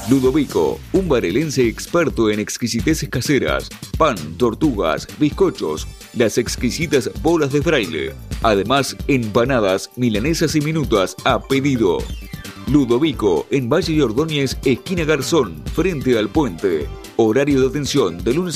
Ludovico, un barelense experto en exquisiteces caseras, pan, tortugas, bizcochos, las exquisitas bolas de fraile. Además, empanadas, milanesas y minutas a pedido. Ludovico, en Valle de Ordóñez, esquina Garzón, frente al puente. Horario de atención de lunes